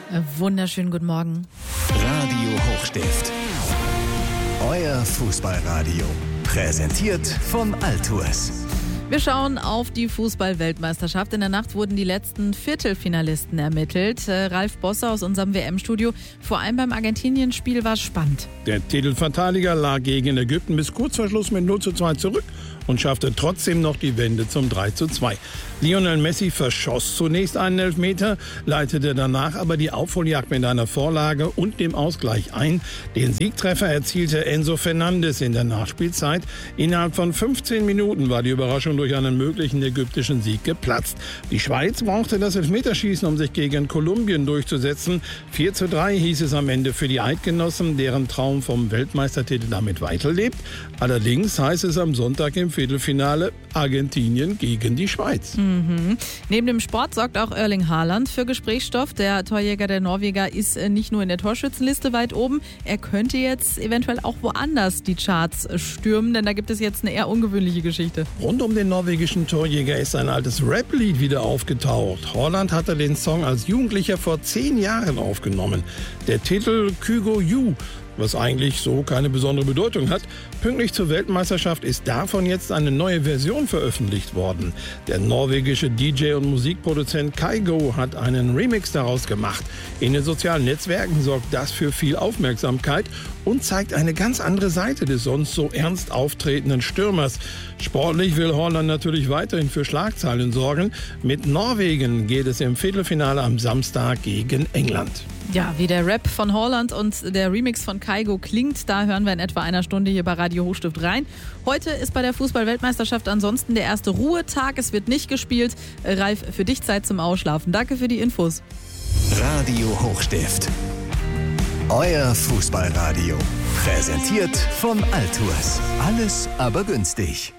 Wunderschönen guten Morgen. Radio Hochstift. Euer Fußballradio. Präsentiert von Altours. Wir schauen auf die Fußball-Weltmeisterschaft. In der Nacht wurden die letzten Viertelfinalisten ermittelt. Ralf Bosse aus unserem WM-Studio. Vor allem beim Argentinien-Spiel war es spannend. Der Titelverteidiger lag gegen Ägypten bis kurz vor Schluss mit 0:2 zurück und schaffte trotzdem noch die Wende zum 3:2. Lionel Messi verschoss zunächst einen Elfmeter, leitete danach aber die Aufholjagd mit einer Vorlage und dem Ausgleich ein. Den Siegtreffer erzielte Enzo Fernandes in der Nachspielzeit. Innerhalb von 15 Minuten war die Überraschung durch einen möglichen ägyptischen Sieg geplatzt. Die Schweiz brauchte das Elfmeterschießen, um sich gegen Kolumbien durchzusetzen. 4:3 hieß es am Ende für die Eidgenossen, deren Traum vom Weltmeistertitel damit weiterlebt. Allerdings heißt es am Sonntag im Viertelfinale Argentinien gegen die Schweiz. Neben dem Sport sorgt auch Erling Haaland für Gesprächsstoff. Der Torjäger der Norweger ist nicht nur in der Torschützenliste weit oben, er könnte jetzt eventuell auch woanders die Charts stürmen, denn da gibt es jetzt eine eher ungewöhnliche Geschichte. Rund um den norwegischen Torjäger ist ein altes Rap-Lied wieder aufgetaucht. Haaland hatte den Song als Jugendlicher vor 10 Jahren aufgenommen. Der Titel Kygo You, was eigentlich so keine besondere Bedeutung hat. Pünktlich zur Weltmeisterschaft ist davon jetzt eine neue Version veröffentlicht worden. Der norwegische DJ und Musikproduzent Kygo hat einen Remix daraus gemacht. In den sozialen Netzwerken sorgt das für viel Aufmerksamkeit und zeigt eine ganz andere Seite des sonst so ernst auftretenden Stürmers. Sportlich will Haaland natürlich weiterhin für Schlagzeilen sorgen. Mit Norwegen geht es im Viertelfinale am Samstag gegen England. Ja, wie der Rap von Haaland und der Remix von Kygo klingt, da hören wir in etwa einer Stunde hier bei Radio Hochstift rein. Heute ist bei der Fußball-Weltmeisterschaft ansonsten der erste Ruhetag. Es wird nicht gespielt. Ralf, für dich Zeit zum Ausschlafen. Danke für die Infos. Radio Hochstift. Euer Fußballradio. Präsentiert von Altours. Alles aber günstig.